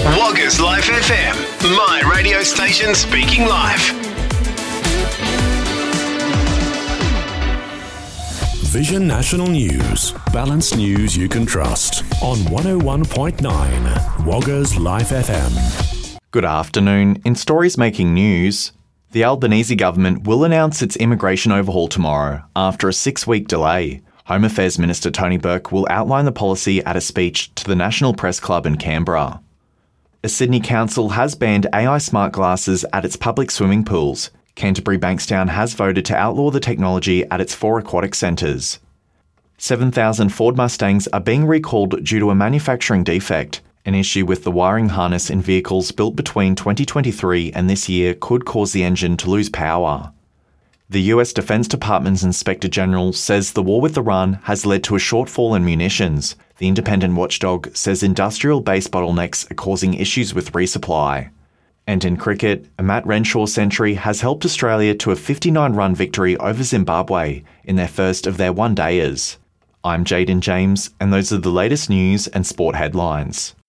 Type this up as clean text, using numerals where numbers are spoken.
Woggers Life FM, my radio station speaking live. Vision National News. Balanced news you can trust. On 101.9 Woggers Life FM. Good afternoon. In stories making news, the Albanese government will announce its immigration overhaul tomorrow after a 6-week delay. Home Affairs Minister Tony Burke will outline the policy at a speech to the National Press Club in Canberra. A Sydney council has banned AI smart glasses at its public swimming pools. Canterbury Bankstown has voted to outlaw the technology at its 4 aquatic centres. 7,000 Ford Mustangs are being recalled due to a manufacturing defect. An issue with the wiring harness in vehicles built between 2023 and this year could cause the engine to lose power. The US Defense Department's Inspector General says the war with Iran has led to a shortfall in munitions. The independent watchdog says industrial-based bottlenecks are causing issues with resupply. And in cricket, a Matt Renshaw century has helped Australia to a 59-run victory over Zimbabwe in their first of their one-dayers. I'm Jaden James, and those are the latest news and sport headlines.